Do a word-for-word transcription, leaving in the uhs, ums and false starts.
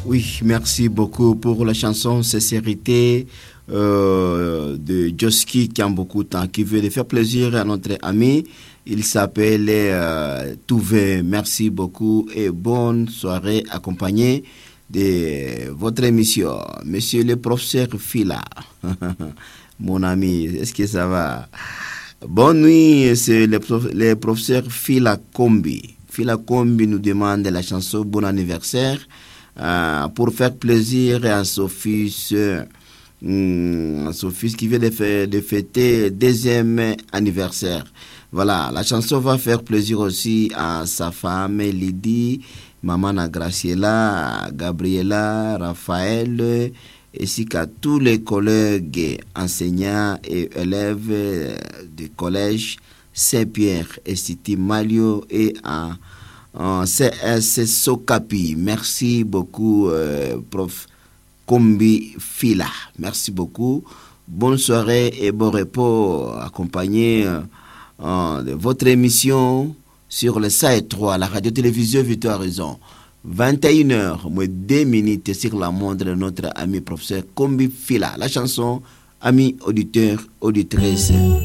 Oui, merci beaucoup pour la chanson Sincérité euh, de Joski qui a beaucoup de temps, qui veut de faire plaisir à notre ami. Il s'appelle euh, Touvé. Merci beaucoup et bonne soirée accompagnée de votre émission. Monsieur le professeur Fila, mon ami, est-ce que ça va? Bonne nuit, c'est le, prof, le professeur Fila Kombi. Fila Kombi nous demande la chanson Bon anniversaire euh, pour faire plaisir à son fils, euh, son fils qui vient de, faire, de fêter deuxième anniversaire. Voilà, la chanson va faire plaisir aussi à sa femme Lydie, maman Graciela, Gabriela, Raphaël, ainsi qu'à tous les collègues enseignants et élèves du collège Saint-Pierre, Institut Malio et en, en C S Sokapi. Merci beaucoup, euh, prof Kombi Fila. Merci beaucoup. Bonne soirée et bon repos accompagné euh, de votre émission sur le site trois, la radio-télévision Victoire Raison. vingt et une heures, moins deux minutes sur la montre de notre ami professeur Kombi Fila. La chanson, amis auditeurs, auditrices.